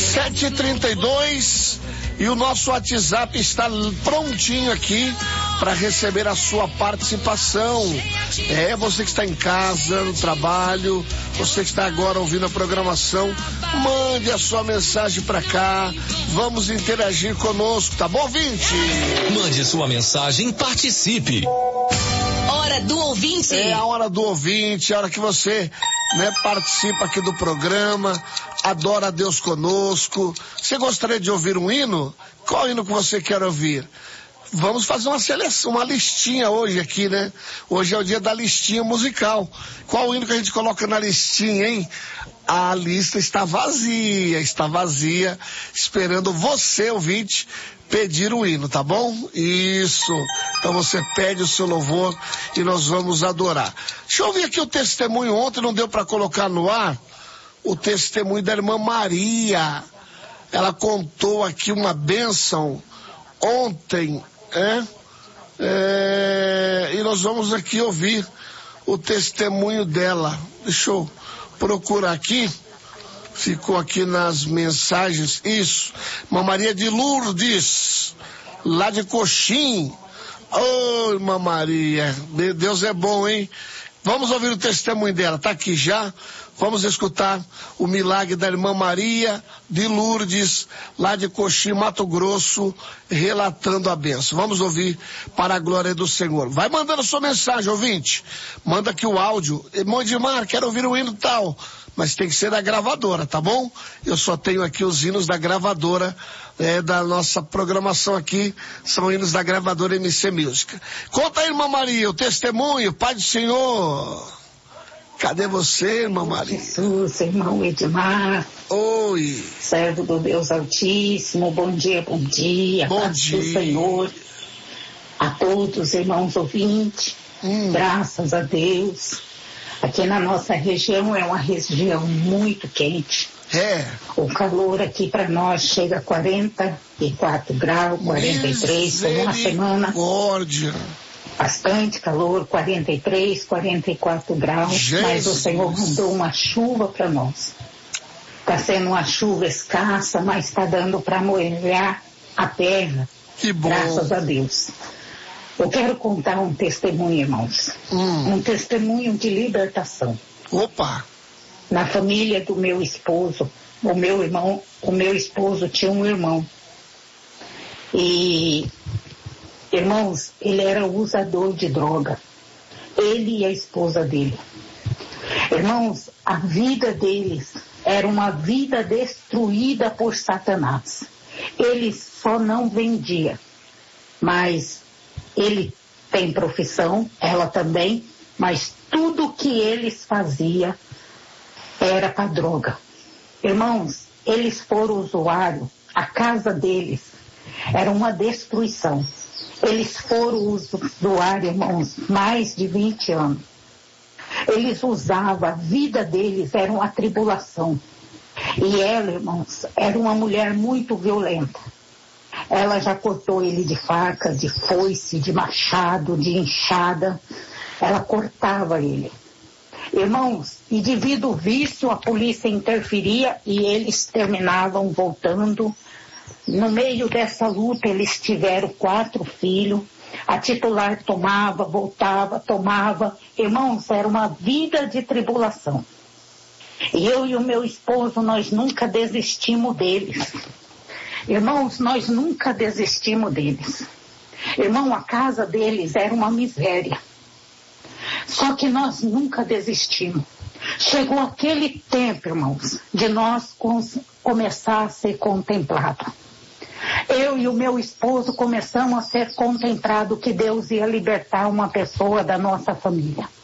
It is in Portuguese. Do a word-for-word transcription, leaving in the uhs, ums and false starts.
sete e trinta e dois e o nosso WhatsApp está prontinho aqui para receber a sua participação. É, você que está em casa, no trabalho, você que está agora ouvindo a programação, mande a sua mensagem para cá, vamos interagir conosco, tá bom, ouvinte? Mande sua mensagem e participe. Hora do ouvinte. É a hora do ouvinte, a hora que você, né, participa aqui do programa, adora a Deus conosco. Você gostaria de ouvir um hino? Qual hino que você quer ouvir? Vamos fazer uma seleção, uma listinha hoje aqui, né? Hoje é o dia da listinha musical. Qual hino que a gente coloca na listinha, hein? A lista está vazia, está vazia, esperando você, ouvinte, pedir o hino, tá bom? Isso. Então você pede o seu louvor e nós vamos adorar. Deixa eu ouvir aqui o testemunho. Ontem não deu para colocar no ar o testemunho da irmã Maria. Ela contou aqui uma bênção ontem, é? É, e nós vamos aqui ouvir o testemunho dela. Deixa eu procurar aqui. Ficou aqui nas mensagens. Isso. Irmã Maria de Lourdes, lá de Coxim. Ô, oh, irmã Maria, Deus é bom, hein? Vamos ouvir o testemunho dela. Tá aqui já. Vamos escutar o milagre da irmã Maria de Lourdes, lá de Coxim, Mato Grosso, relatando a bênção. Vamos ouvir para a glória do Senhor. Vai mandando sua mensagem, ouvinte. Manda aqui o áudio. Irmão Edmar, quero ouvir o hino tal. Mas tem que ser da gravadora, tá bom? Eu só tenho aqui os hinos da gravadora, é, da nossa programação aqui, são hinos da gravadora M C Music. Conta aí, irmã Maria, o testemunho, Pai do Senhor. Cadê você, irmã Maria? Jesus, irmão Edmar. Oi. Servo do Deus Altíssimo, bom dia, bom dia. Bom paz dia. do Senhor. A todos, irmãos ouvintes, hum. graças a Deus. Aqui na nossa região é uma região muito quente. É. O calor aqui para nós chega a quarenta e quatro graus, quarenta e três, por uma semana. Misericórdia. Bastante calor, quarenta e três, quarenta e quatro graus. Jesus. Mas o Senhor mandou uma chuva para nós. Está sendo uma chuva escassa, mas está dando para molhar a terra. Que bom. Graças a Deus. Eu quero contar um testemunho, irmãos. Hum. Um testemunho de libertação. Opa! Na família do meu esposo, o meu irmão, o meu esposo tinha um irmão. E, irmãos, ele era usador de droga. Ele e a esposa dele. Irmãos, a vida deles era uma vida destruída por Satanás. Ele só não vendia, mas ele tem profissão, ela também, mas tudo que eles faziam era para droga. Irmãos, eles foram usuários, a casa deles era uma destruição. Eles foram usuários, irmãos, mais de vinte anos. Eles usavam, a vida deles era uma tribulação. E ela, irmãos, era uma mulher muito violenta. Ela já cortou ele de faca, de foice, de machado, de enxada. Ela cortava ele. Irmãos, e devido ao vício, a polícia interferia e eles terminavam voltando. No meio dessa luta, eles tiveram quatro filhos. A titular tomava, voltava, tomava. Irmãos, era uma vida de tribulação. E eu e o meu esposo, nós nunca desistimos deles. Irmãos, nós nunca desistimos deles. Irmão, a casa deles era uma miséria. Só que nós nunca desistimos. Chegou aquele tempo, irmãos, de nós começar a ser contemplado. Eu e o meu esposo começamos a ser contemplado que Deus ia libertar uma pessoa da nossa família.